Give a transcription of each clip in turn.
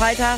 Freitag.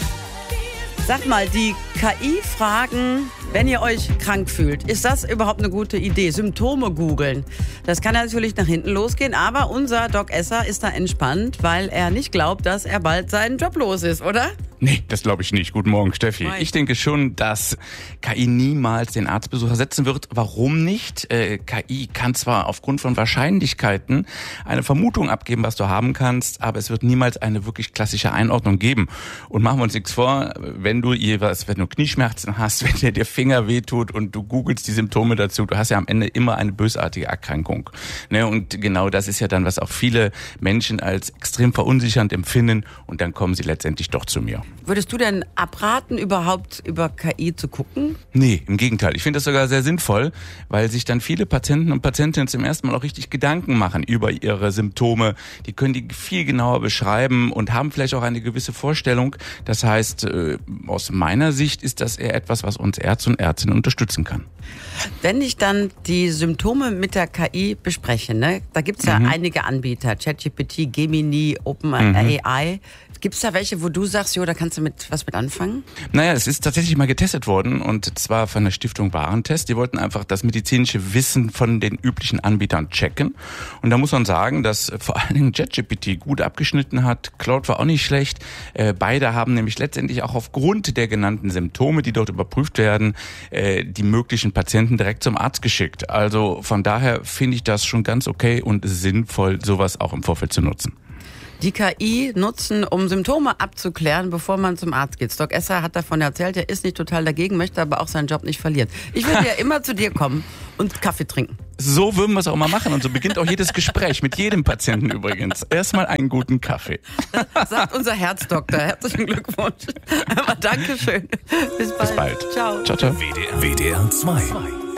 Sag mal, die KI fragen, wenn ihr euch krank fühlt, ist das überhaupt eine gute Idee? Symptome googeln. Das kann natürlich nach hinten losgehen, aber unser Doc Esser ist da entspannt, weil er nicht glaubt, dass er bald seinen Job los ist, oder? Nee, das glaube ich nicht. Guten Morgen, Steffi. Ich denke schon, dass KI niemals den Arztbesuch ersetzen wird. Warum nicht? KI kann zwar aufgrund von Wahrscheinlichkeiten eine Vermutung abgeben, was du haben kannst, aber es wird niemals eine wirklich klassische Einordnung geben. Und machen wir uns nichts vor, wenn du Knieschmerzen hast, wenn dir Finger wehtut und du googelst die Symptome dazu, du hast ja am Ende immer eine bösartige Erkrankung. Ne? Und genau das ist ja dann, was auch viele Menschen als extrem verunsichernd empfinden, und dann kommen sie letztendlich doch zu mir. Würdest du denn abraten, überhaupt über KI zu gucken? Nee, im Gegenteil. Ich finde das sogar sehr sinnvoll, weil sich dann viele Patienten und Patientinnen zum ersten Mal auch richtig Gedanken machen über ihre Symptome. Die können die viel genauer beschreiben und haben vielleicht auch eine gewisse Vorstellung. Das heißt, aus meiner Sicht ist das eher etwas, was uns Ärzte und Ärztinnen unterstützen kann. Wenn ich dann die Symptome mit der KI bespreche, ne? Da gibt es ja einige Anbieter, ChatGPT, Gemini, OpenAI. Gibt es da welche, wo du sagst, jo, da kannst du was mit anfangen? Naja, es ist tatsächlich mal getestet worden, und zwar von der Stiftung Warentest. Die wollten einfach das medizinische Wissen von den üblichen Anbietern checken. Und da muss man sagen, dass vor allen Dingen ChatGPT gut abgeschnitten hat. Claude war auch nicht schlecht. Beide haben nämlich letztendlich auch aufgrund der genannten Symptome, die dort überprüft werden, die möglichen Patienten direkt zum Arzt geschickt. Also von daher finde ich das schon ganz okay und sinnvoll, sowas auch im Vorfeld zu nutzen. Die KI nutzen, um Symptome abzuklären, bevor man zum Arzt geht. Doc Esser hat davon erzählt, er ist nicht total dagegen, möchte aber auch seinen Job nicht verlieren. Ich würde ja immer zu dir kommen und Kaffee trinken. So würden wir es auch mal machen, und so beginnt auch jedes Gespräch, mit jedem Patienten übrigens. Erstmal einen guten Kaffee. Sagt unser Herzdoktor. Herzlichen Glückwunsch. Aber Dankeschön. Bis bald. Bis bald. Ciao. Ciao, ciao. WDR 2.